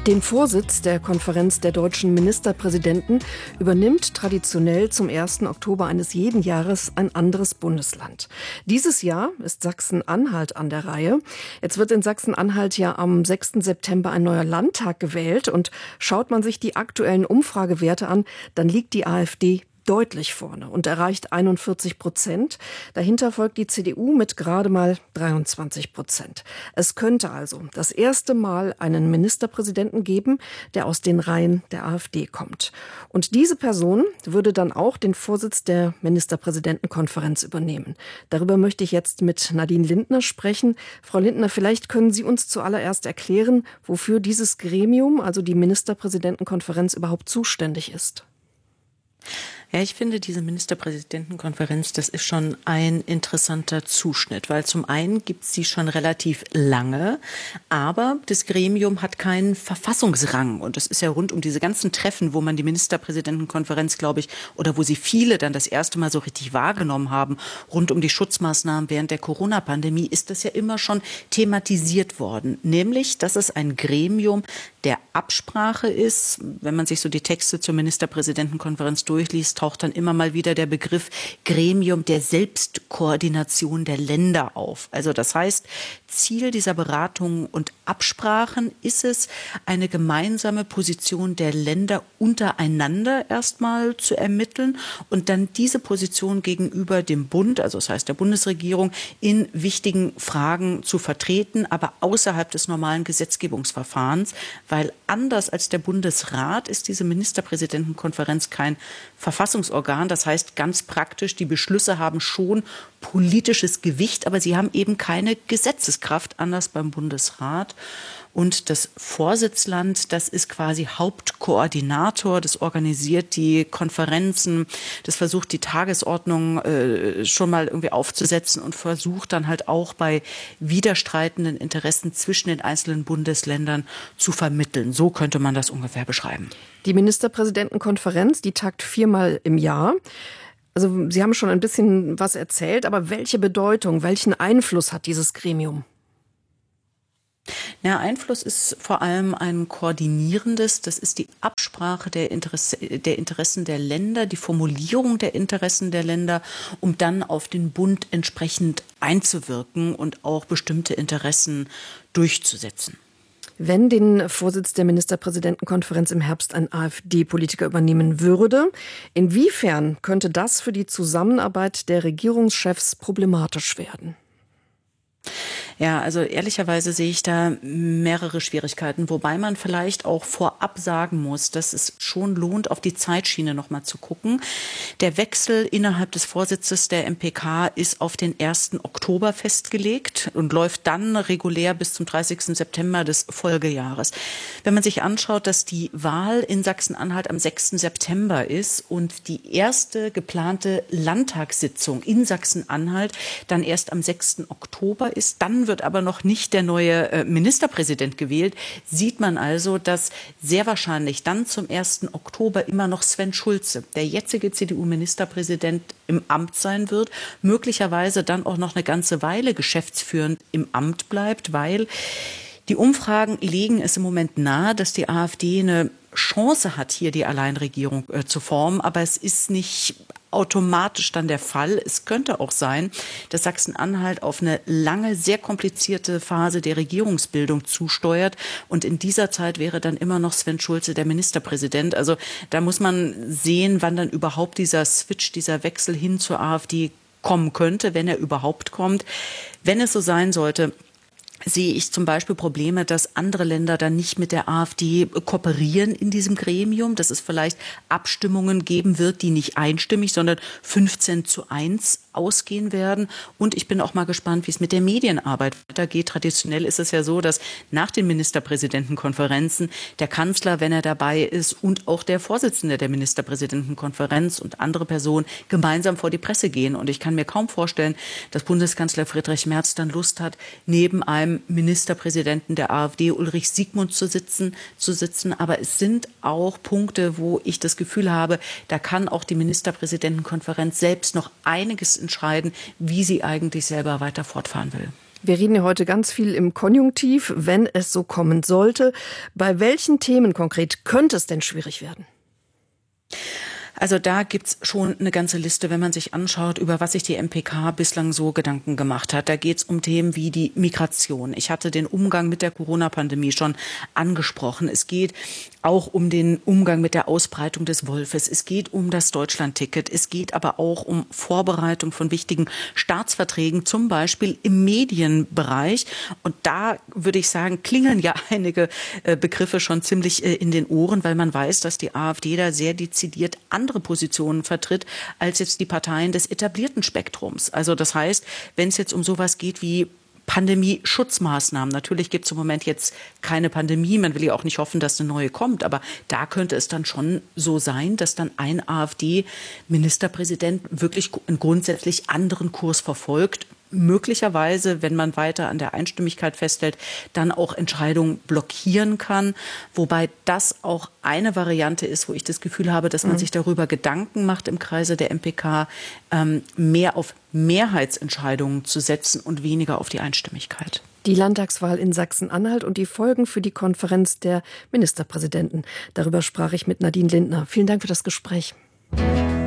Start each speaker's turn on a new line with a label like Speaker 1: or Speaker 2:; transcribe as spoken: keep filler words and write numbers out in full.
Speaker 1: Den Vorsitz der Konferenz der deutschen Ministerpräsidenten übernimmt traditionell zum ersten Oktober eines jeden Jahres ein anderes Bundesland. Dieses Jahr ist Sachsen-Anhalt an der Reihe. Jetzt wird in Sachsen-Anhalt ja am sechsten September ein neuer Landtag gewählt. Und schaut man sich die aktuellen Umfragewerte an, dann liegt die AfD deutlich vorne und erreicht einundvierzig Prozent. Dahinter folgt die C D U mit gerade mal dreiundzwanzig Prozent. Es könnte also das erste Mal einen Ministerpräsidenten geben, der aus den Reihen der AfD kommt. Und diese Person würde dann auch den Vorsitz der Ministerpräsidentenkonferenz übernehmen. Darüber möchte ich jetzt mit Nadine Lindner sprechen. Frau Lindner, vielleicht können Sie uns zuallererst erklären, wofür dieses Gremium, also die Ministerpräsidentenkonferenz, überhaupt zuständig ist.
Speaker 2: Ja, ich finde, diese Ministerpräsidentenkonferenz, das ist schon ein interessanter Zuschnitt, weil zum einen gibt es sie schon relativ lange, aber das Gremium hat keinen Verfassungsrang. Und das ist ja rund um diese ganzen Treffen, wo man die Ministerpräsidentenkonferenz, glaube ich, oder wo sie viele dann das erste Mal so richtig wahrgenommen haben, rund um die Schutzmaßnahmen während der Corona-Pandemie, ist das ja immer schon thematisiert worden. Nämlich, dass es ein Gremium der Absprache ist. Wenn man sich so die Texte zur Ministerpräsidentenkonferenz durchliest, taucht dann immer mal wieder der Begriff Gremium der Selbstkoordination der Länder auf. Also das heißt, Ziel dieser Beratungen und Absprachen ist es, eine gemeinsame Position der Länder untereinander erstmal zu ermitteln und dann diese Position gegenüber dem Bund, also das heißt der Bundesregierung, in wichtigen Fragen zu vertreten, aber außerhalb des normalen Gesetzgebungsverfahrens, weil anders als der Bundesrat ist diese Ministerpräsidentenkonferenz kein Verfassungsorgan. Das heißt ganz praktisch, die Beschlüsse haben schon politisches Gewicht, aber sie haben eben keine Gesetzeskraft, anders beim Bundesrat. Und das Vorsitzland, das ist quasi Hauptkoordinator, das organisiert die Konferenzen, das versucht die Tagesordnung äh, schon mal irgendwie aufzusetzen und versucht dann halt auch bei widerstreitenden Interessen zwischen den einzelnen Bundesländern zu vermitteln. So könnte man das ungefähr beschreiben.
Speaker 1: Die Ministerpräsidentenkonferenz, die tagt viermal im Jahr. Also Sie haben schon ein bisschen was erzählt, aber welche Bedeutung, welchen Einfluss hat dieses Gremium?
Speaker 2: Ja, Einfluss ist vor allem ein koordinierendes, das ist die Absprache der, Interesse, der Interessen der Länder, die Formulierung der Interessen der Länder, um dann auf den Bund entsprechend einzuwirken und auch bestimmte Interessen durchzusetzen.
Speaker 1: Wenn den Vorsitz der Ministerpräsidentenkonferenz im Herbst ein AfD-Politiker übernehmen würde, inwiefern könnte das für die Zusammenarbeit der Regierungschefs problematisch werden?
Speaker 2: Ja, also ehrlicherweise sehe ich da mehrere Schwierigkeiten, wobei man vielleicht auch vorab sagen muss, dass es schon lohnt, auf die Zeitschiene noch mal zu gucken. Der Wechsel innerhalb des Vorsitzes der M P K ist auf den ersten Oktober festgelegt und läuft dann regulär bis zum dreißigsten September des Folgejahres. Wenn man sich anschaut, dass die Wahl in Sachsen-Anhalt am sechsten September ist und die erste geplante Landtagssitzung in Sachsen-Anhalt dann erst am sechsten Oktober ist, dann wird aber noch nicht der neue äh, Ministerpräsident gewählt, sieht man also, dass sehr wahrscheinlich dann zum ersten Oktober immer noch Sven Schulze, der jetzige C D U-Ministerpräsident, im Amt sein wird, möglicherweise dann auch noch eine ganze Weile geschäftsführend im Amt bleibt, weil die Umfragen legen es im Moment nahe, dass die AfD eine Chance hat, hier die Alleinregierung äh, zu formen, aber es ist nicht automatisch dann der Fall. Es könnte auch sein, dass Sachsen-Anhalt auf eine lange, sehr komplizierte Phase der Regierungsbildung zusteuert und in dieser Zeit wäre dann immer noch Sven Schulze der Ministerpräsident. Also da muss man sehen, wann dann überhaupt dieser Switch, dieser Wechsel hin zur AfD kommen könnte, wenn er überhaupt kommt. Wenn es so sein sollte, sehe ich zum Beispiel Probleme, dass andere Länder dann nicht mit der AfD kooperieren in diesem Gremium, dass es vielleicht Abstimmungen geben wird, die nicht einstimmig, sondern fünfzehn zu eins ausgehen werden. Und ich bin auch mal gespannt, wie es mit der Medienarbeit weitergeht. Traditionell ist es ja so, dass nach den Ministerpräsidentenkonferenzen der Kanzler, wenn er dabei ist, und auch der Vorsitzende der Ministerpräsidentenkonferenz und andere Personen gemeinsam vor die Presse gehen. Und ich kann mir kaum vorstellen, dass Bundeskanzler Friedrich Merz dann Lust hat, neben einem Ministerpräsidenten der AfD, Ulrich Siegmund, zu sitzen, zu sitzen. Aber es sind auch Punkte, wo ich das Gefühl habe, da kann auch die Ministerpräsidentenkonferenz selbst noch einiges entscheiden, wie sie eigentlich selber weiter fortfahren will.
Speaker 1: Wir reden ja heute ganz viel im Konjunktiv, wenn es so kommen sollte. Bei welchen Themen konkret könnte es denn schwierig werden?
Speaker 2: Also da gibt's schon eine ganze Liste, wenn man sich anschaut, über was sich die M P K bislang so Gedanken gemacht hat. Da geht's um Themen wie die Migration. Ich hatte den Umgang mit der Corona-Pandemie schon angesprochen. Es geht auch um den Umgang mit der Ausbreitung des Wolfes. Es geht um das Deutschland-Ticket. Es geht aber auch um Vorbereitung von wichtigen Staatsverträgen, zum Beispiel im Medienbereich. Und da würde ich sagen, klingeln ja einige äh, Begriffe schon ziemlich äh, in den Ohren, weil man weiß, dass die AfD da sehr dezidiert an andere Positionen vertritt als jetzt die Parteien des etablierten Spektrums. Also das heißt, wenn es jetzt um sowas geht wie Pandemie-Schutzmaßnahmen. Natürlich gibt es im Moment jetzt keine Pandemie. Man will ja auch nicht hoffen, dass eine neue kommt. Aber da könnte es dann schon so sein, dass dann ein AfD-Ministerpräsident wirklich einen grundsätzlich anderen Kurs verfolgt. Möglicherweise, wenn man weiter an der Einstimmigkeit festhält, dann auch Entscheidungen blockieren kann. Wobei das auch eine Variante ist, wo ich das Gefühl habe, dass man mhm. sich darüber Gedanken macht im Kreise der M P K, ähm, mehr auf Mehrheitsentscheidungen zu setzen und weniger auf die Einstimmigkeit.
Speaker 1: Die Landtagswahl in Sachsen-Anhalt und die Folgen für die Konferenz der Ministerpräsidenten. Darüber sprach ich mit Nadine Lindner. Vielen Dank für das Gespräch.